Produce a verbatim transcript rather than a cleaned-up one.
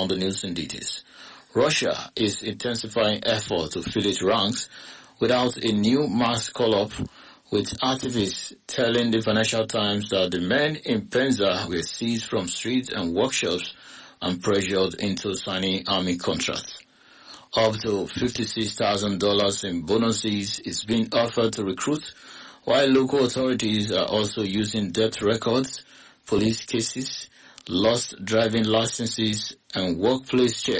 Now the news in details. Russia is intensifying efforts to fill its ranks without a new mass call-up, with activists telling the Financial Times that the men in Penza were seized from streets and workshops and pressured into signing army contracts. Up to fifty-six thousand dollars in bonuses is being offered to recruit, while local authorities are also using debt records, police cases, lost driving licenses, and workplace checks